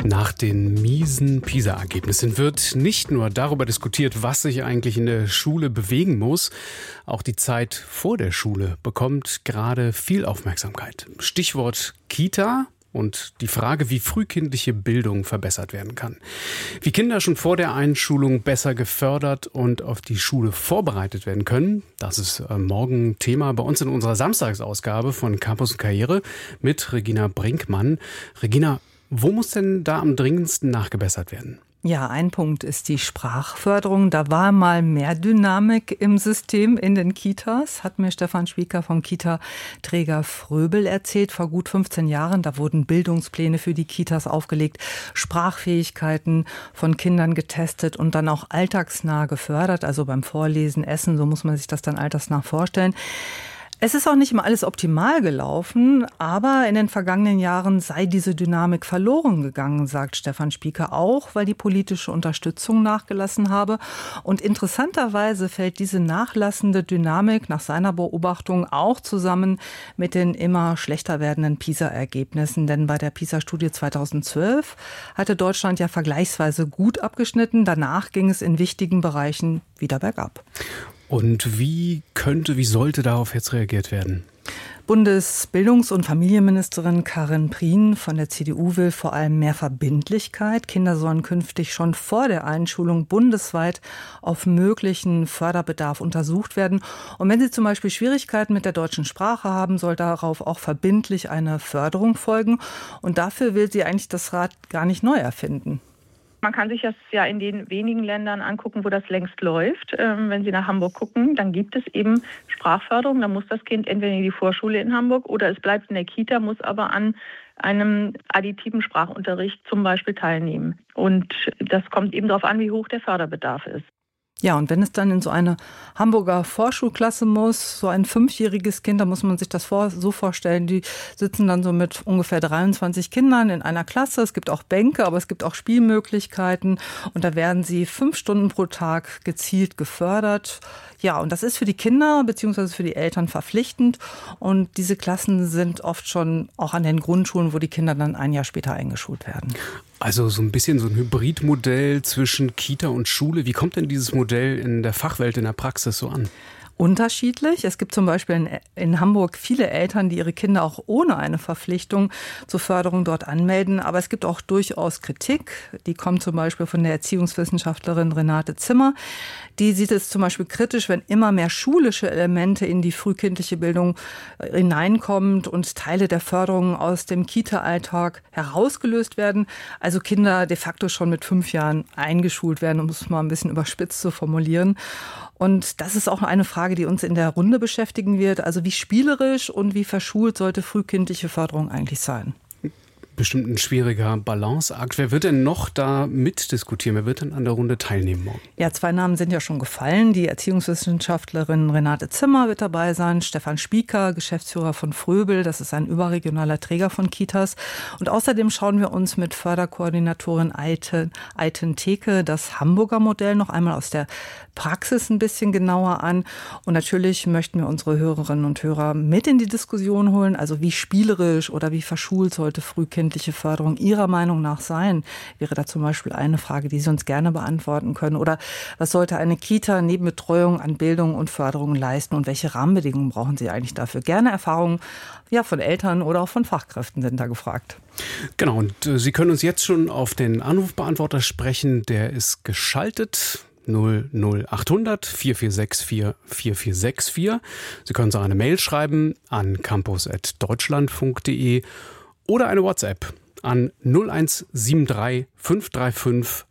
Nach den miesen PISA-Ergebnissen wird nicht nur darüber diskutiert, was sich eigentlich in der Schule bewegen muss. Auch die Zeit vor der Schule bekommt gerade viel Aufmerksamkeit. Stichwort Kita und die Frage, wie frühkindliche Bildung verbessert werden kann. Wie Kinder schon vor der Einschulung besser gefördert und auf die Schule vorbereitet werden können, das ist morgen Thema bei uns in unserer Samstagsausgabe von Campus und Karriere mit Regina Brinkmann. Regina, wo muss denn da am dringendsten nachgebessert werden? Ja, ein Punkt ist die Sprachförderung. Da war mal mehr Dynamik im System in den Kitas, hat mir Stefan Spieker vom Kita-Träger Fröbel erzählt. Vor gut 15 Jahren, da wurden Bildungspläne für die Kitas aufgelegt, Sprachfähigkeiten von Kindern getestet und dann auch alltagsnah gefördert, also beim Vorlesen, Essen, so muss man sich das dann alltagsnah vorstellen. Es ist auch nicht immer alles optimal gelaufen, aber in den vergangenen Jahren sei diese Dynamik verloren gegangen, sagt Stefan Spieker auch, weil die politische Unterstützung nachgelassen habe. Und interessanterweise fällt diese nachlassende Dynamik nach seiner Beobachtung auch zusammen mit den immer schlechter werdenden PISA-Ergebnissen. Denn bei der PISA-Studie 2012 hatte Deutschland ja vergleichsweise gut abgeschnitten. Danach ging es in wichtigen Bereichen wieder bergab. Und wie sollte darauf jetzt reagiert werden? Bundesbildungs- und Familienministerin Karin Prien von der CDU will vor allem mehr Verbindlichkeit. Kinder sollen künftig schon vor der Einschulung bundesweit auf möglichen Förderbedarf untersucht werden. Und wenn sie zum Beispiel Schwierigkeiten mit der deutschen Sprache haben, soll darauf auch verbindlich eine Förderung folgen. Und dafür will sie eigentlich das Rad gar nicht neu erfinden. Man kann sich das ja in den wenigen Ländern angucken, wo das längst läuft. Wenn Sie nach Hamburg gucken, dann gibt es eben Sprachförderung. Da muss das Kind entweder in die Vorschule in Hamburg oder es bleibt in der Kita, muss aber an einem additiven Sprachunterricht zum Beispiel teilnehmen. Und das kommt eben darauf an, wie hoch der Förderbedarf ist. Ja, und wenn es dann in so eine Hamburger Vorschulklasse muss, so ein 5-jähriges Kind, da muss man sich das so vorstellen, die sitzen dann so mit ungefähr 23 Kindern in einer Klasse. Es gibt auch Bänke, aber es gibt auch Spielmöglichkeiten und da werden sie 5 Stunden pro Tag gezielt gefördert. Ja, und das ist für die Kinder bzw. für die Eltern verpflichtend und diese Klassen sind oft schon auch an den Grundschulen, wo die Kinder dann ein Jahr später eingeschult werden. Also so ein bisschen so ein Hybridmodell zwischen Kita und Schule. Wie kommt denn dieses Modell in der Fachwelt, in der Praxis so an? Unterschiedlich. Es gibt zum Beispiel in Hamburg viele Eltern, die ihre Kinder auch ohne eine Verpflichtung zur Förderung dort anmelden. Aber es gibt auch durchaus Kritik. Die kommt zum Beispiel von der Erziehungswissenschaftlerin Renate Zimmer. Die sieht es zum Beispiel kritisch, wenn immer mehr schulische Elemente in die frühkindliche Bildung hineinkommen und Teile der Förderung aus dem Kita-Alltag herausgelöst werden. Also Kinder de facto schon mit 5 Jahren eingeschult werden, um es mal ein bisschen überspitzt zu formulieren. Und das ist auch eine Frage, die uns in der Runde beschäftigen wird. Also wie spielerisch und wie verschult sollte frühkindliche Förderung eigentlich sein? Bestimmt ein schwieriger Balanceakt. Wer wird denn noch da mitdiskutieren? Wer wird denn an der Runde teilnehmen morgen? Ja, 2 Namen sind ja schon gefallen. Die Erziehungswissenschaftlerin Renate Zimmer wird dabei sein. Stefan Spieker, Geschäftsführer von Fröbel. Das ist ein überregionaler Träger von Kitas. Und außerdem schauen wir uns mit Förderkoordinatorin Aiten Theke das Hamburger Modell noch einmal aus der Praxis ein bisschen genauer an. Und natürlich möchten wir unsere Hörerinnen und Hörer mit in die Diskussion holen. Also wie spielerisch oder wie verschult sollte frühkindliche Förderung Ihrer Meinung nach sein? Wäre da zum Beispiel eine Frage, die Sie uns gerne beantworten können. Oder was sollte eine Kita neben Betreuung an Bildung und Förderung leisten? Und welche Rahmenbedingungen brauchen Sie eigentlich dafür? Gerne Erfahrungen von Eltern oder auch von Fachkräften sind da gefragt. Genau, und Sie können uns jetzt schon auf den Anrufbeantworter sprechen. Der ist geschaltet. 00800 4464 4464. Sie können uns auch eine Mail schreiben an campus@deutschlandfunk.de oder eine WhatsApp an 0173 535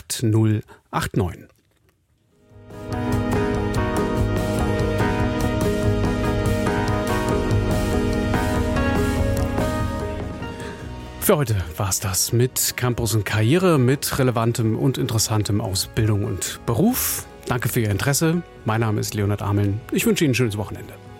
8089. Für heute war's das mit Campus und Karriere, mit Relevantem und Interessantem aus Bildung und Beruf. Danke für Ihr Interesse. Mein Name ist Leonhard Ameln. Ich wünsche Ihnen ein schönes Wochenende.